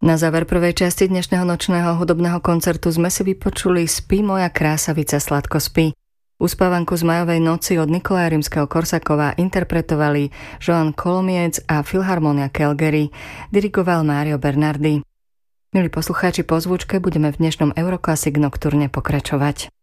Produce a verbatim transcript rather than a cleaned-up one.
Na záver prvej časti dnešného nočného hudobného koncertu sme si vypočuli Spí moja krásavica sladko spí. Uspávanku z Majovej noci od Nikolaja Rímskeho-Korsakova interpretovali Joan Kolomiec a Filharmonia Calgary, dirigoval Mario Bernardi. Milí poslucháči, po zvučke budeme v dnešnom Euroclassic Nocturne pokračovať.